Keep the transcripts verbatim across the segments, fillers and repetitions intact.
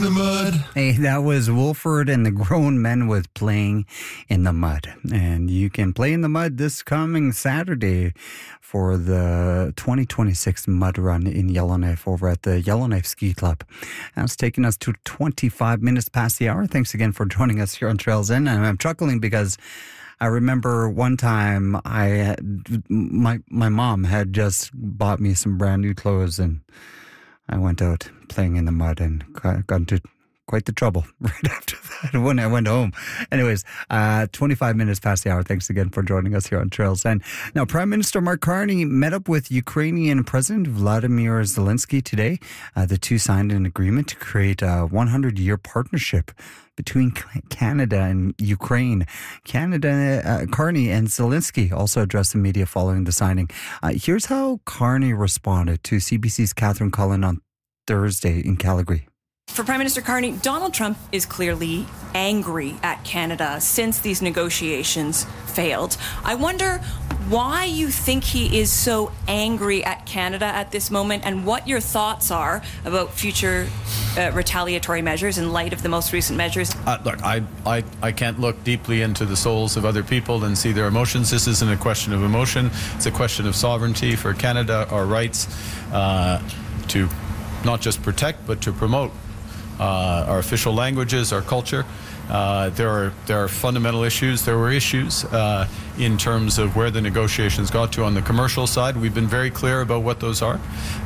the mud. Hey, that was Wolford and the Grown Men with Playing in the Mud. And you can play in the mud this coming Saturday for the twenty twenty-six Mud Run in Yellowknife over at the Yellowknife Ski Club. That's taking us to twenty-five minutes past the hour. Thanks again for joining us here on Trails In. And I'm chuckling because I remember one time I my my mom had just bought me some brand new clothes, and I went out playing in the mud and got, got into quite the trouble right after that when I went home. Anyways, uh, twenty-five minutes past the hour. Thanks again for joining us here on Trails End. Now, Prime Minister Mark Carney met up with Ukrainian President Vladimir Zelensky today. Uh, the two signed an agreement to create a hundred-year partnership between Canada and Ukraine. Canada, uh, Carney and Zelensky also addressed the media following the signing. Uh, here's how Carney responded to C B C's Catherine Cullen on Thursday in Calgary. For Prime Minister Carney, Donald Trump is clearly angry at Canada since these negotiations failed. I wonder why you think he is so angry at Canada at this moment, and what your thoughts are about future uh, retaliatory measures in light of the most recent measures. Uh, look, I, I, I can't look deeply into the souls of other people and see their emotions. This isn't a question of emotion. It's a question of sovereignty for Canada, our rights uh, to not just protect, but to promote Uh, our official languages, our culture. Uh, there are there are fundamental issues. There were issues uh, in terms of where the negotiations got to on the commercial side. We've been very clear about what those are,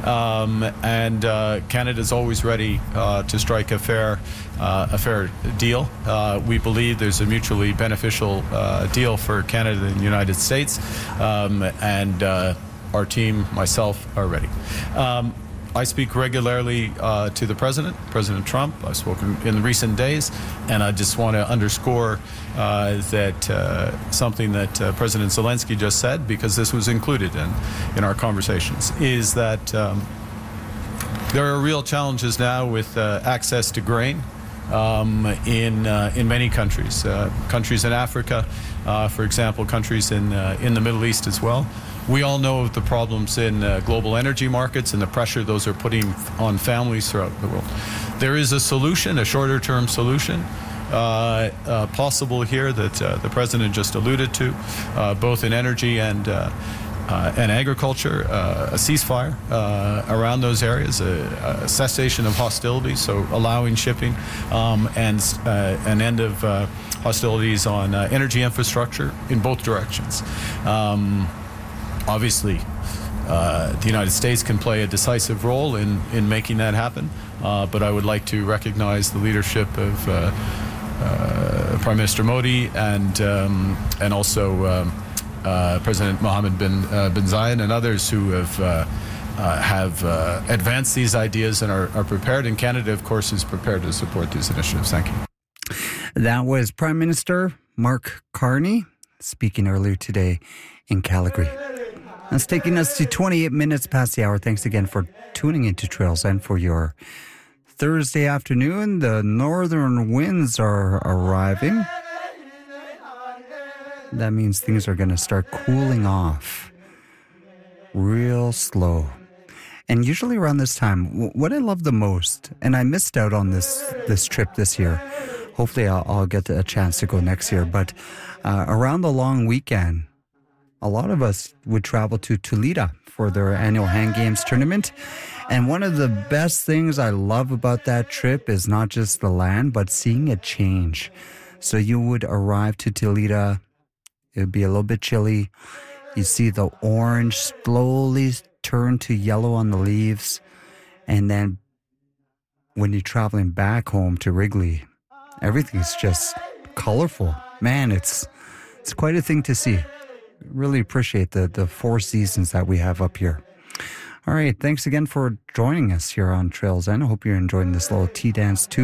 um, and uh, Canada is always ready uh, to strike a fair uh, a fair deal. Uh, we believe there's a mutually beneficial uh, deal for Canada and the United States, um, and uh, our team, myself, are ready. Um, I speak regularly uh, to the President, President Trump. I've spoken in recent days, and I just want to underscore uh, that uh, something that uh, President Zelensky just said, because this was included in, in our conversations, is that um, there are real challenges now with uh, access to grain um, in uh, in many countries, uh, countries in Africa, uh, for example, countries in uh, in the Middle East as well. We all know of the problems in uh, global energy markets and the pressure those are putting on families throughout the world. There is a solution, a shorter-term solution, uh, uh, possible here that uh, the President just alluded to, uh, both in energy and uh, uh, and agriculture, uh, a ceasefire uh, around those areas, a, a cessation of hostilities, so allowing shipping, um, and uh, an end of uh, hostilities on uh, energy infrastructure in both directions. Um, Obviously, uh, the United States can play a decisive role in, in making that happen, uh, but I would like to recognize the leadership of uh, uh, Prime Minister Modi and um, and also um, uh, President Mohammed bin uh, bin Zayed and others who have uh, uh, have uh, advanced these ideas and are, are prepared. And Canada, of course, is prepared to support these initiatives. Thank you. That was Prime Minister Mark Carney speaking earlier today in Calgary. That's taking us to twenty-eight minutes past the hour. Thanks again for tuning into Trails and for your Thursday afternoon. The northern winds are arriving. That means things are going to start cooling off real slow. And usually around this time, what I love the most, and I missed out on this this trip this year. Hopefully I'll, I'll get a chance to go next year. But uh, around the long weekend, a lot of us would travel to Toledo for their annual Hand Games tournament. And one of the best things I love about that trip is not just the land, but seeing it change. So you would arrive to Toledo, it would be a little bit chilly. You see the orange slowly turn to yellow on the leaves. And then when you're traveling back home to Wrigley, everything's just colorful. Man, it's it's quite a thing to see. Really appreciate the, the four seasons that we have up here. All right, thanks again for joining us here on Trails End. I hope you're enjoying this little tea dance too.